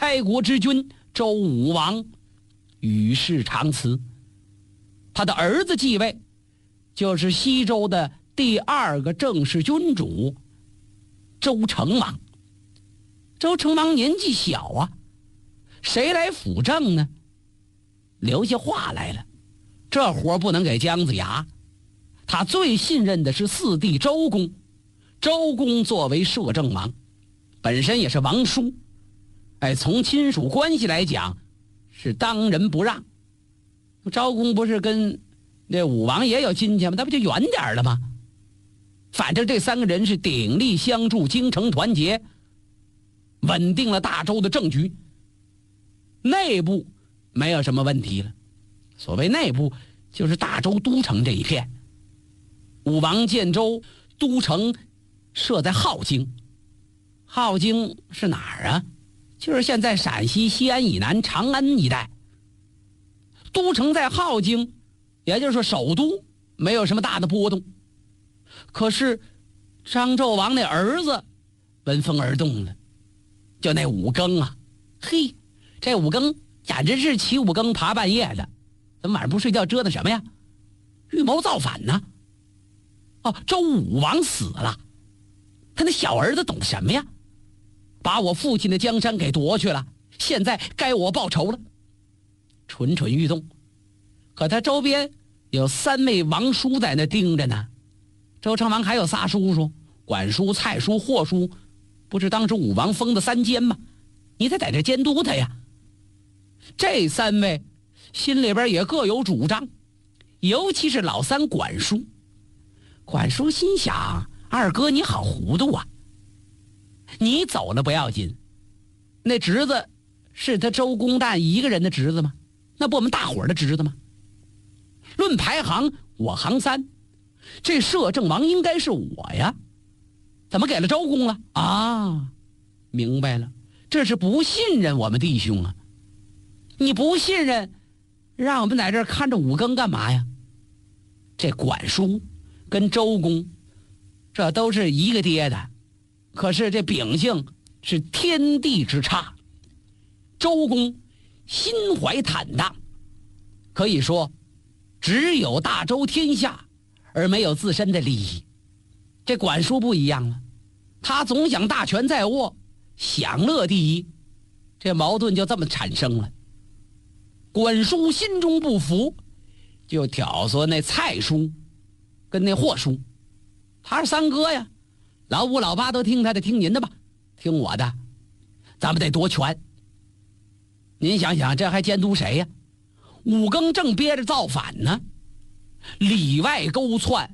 开国之君周武王与世长辞，他的儿子继位，就是西周的第2个正式君主周成王。周成王年纪小啊，谁来辅政呢？留下话来了，这活不能给姜子牙，他最信任的是四弟周公。周公作为摄政王，本身也是王叔，从亲属关系来讲是当仁不让。昭公不是跟那武王也有亲戚吗？那不就远点了吗？反正这3个人是鼎力相助，精诚团结，稳定了大周的政局，内部没有什么问题了。所谓内部，就是大周都城这一片。武王建州，都城设在镐京。镐京是哪儿啊？就是现在陕西西安以南长安一带。都城在镐京，也就是说首都，没有什么大的波动。可是张纣王那儿子闻风而动了，就那武庚啊，嘿，这武庚简直是起五更爬半夜的，怎么晚上不睡觉折腾什么呀？预谋造反呢？周武王死了，他那小儿子懂什么呀？把我父亲的江山给夺去了，现在该我报仇了，蠢蠢欲动。可他周边有3位王叔在那盯着呢。周成王还有仨叔叔，管叔、蔡叔、霍叔，不是当时武王封的3监吗？你得在这监督他呀。这3位心里边也各有主张，尤其是老三管叔。管叔心想，二哥你好糊涂啊，你走了不要紧，那侄子是他周公旦一个人的侄子吗？那不我们大伙儿的侄子吗？论排行我行3，这摄政王应该是我呀，怎么给了周公了啊？明白了，这是不信任我们弟兄啊。你不信任，让我们在这儿看着武庚干嘛呀？这管叔跟周公这都是一个爹的，可是这秉性是天地之差。周公心怀坦荡，可以说只有大周天下，而没有自身的利益。这管叔不一样了，他总想大权在握，享乐第一，这矛盾就这么产生了。管叔心中不服，就挑唆那蔡叔跟那霍叔，他是3哥呀，老5老8都听他的，听您的吧，听我的，咱们得夺权。您想想，这还监督谁呀？武庚正憋着造反呢，里外勾窜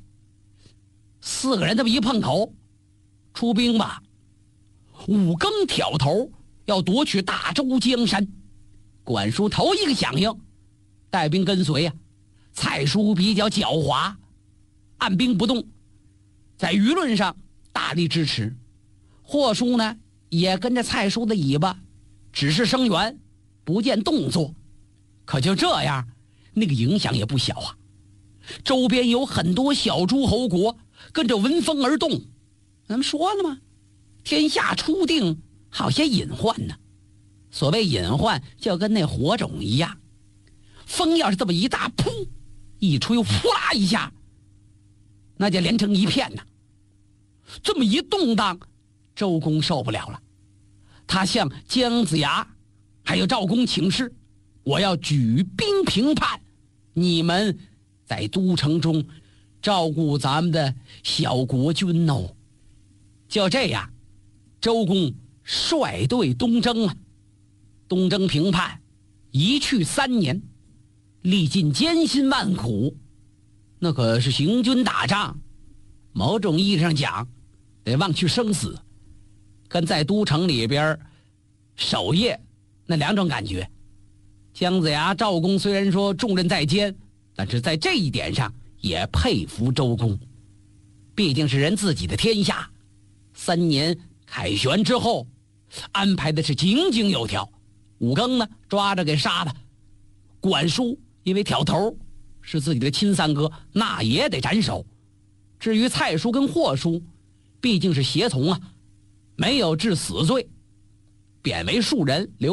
，4个人这么一碰头，出兵吧。武庚挑头要夺取大周江山，管叔头一个响应，带兵跟随呀。蔡叔比较狡猾，按兵不动，在舆论上大力支持。霍叔呢，也跟着蔡叔的尾巴，只是声援，不见动作。可就这样，那个影响也不小啊。周边有很多小诸侯国跟着闻风而动。咱们说了吗？天下初定，好些隐患呢。所谓隐患，就跟那火种一样，风要是这么一大，噗一吹，呼啦一下，那就连成一片呢。这么一动荡，周公受不了了，他向姜子牙还有赵公请示，我要举兵平叛，你们在都城中照顾咱们的小国君哦。就这样，周公率队东征啊。东征平叛，一去3年，历尽艰辛万苦，那可是行军打仗，某种意义上讲得忘去生死，跟在都城里边守夜那2种感觉。姜子牙、赵公虽然说重任在肩，但是在这一点上也佩服周公，毕竟是人自己的天下。3年凯旋之后，安排的是井井有条。武庚呢，抓着给杀了。管叔因为挑头是自己的亲3哥，那也得斩首。至于蔡叔跟霍叔，毕竟是胁从啊，没有治死罪，贬为庶人，留